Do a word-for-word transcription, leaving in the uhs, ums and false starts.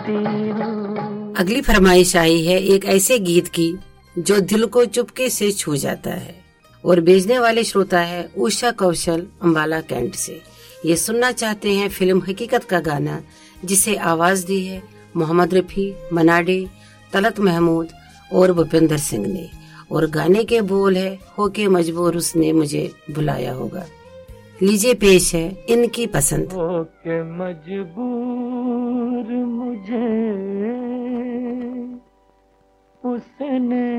अगली फरमाइश आई है एक ऐसे गीत की जो दिल को चुपके से छू जाता है और भेजने वाले श्रोता है उषा कौशल अम्बाला कैंट से। ये सुनना चाहते हैं फिल्म हकीकत का गाना जिसे आवाज दी है मोहम्मद रफी, मनाडे, तलत महमूद और भूपेंद्र सिंह ने, और गाने के बोल है होके मजबूर उसने मुझे बुलाया होगा। लीजिए पेश है इनकी पसंद। होके मजबूर मुझे उसने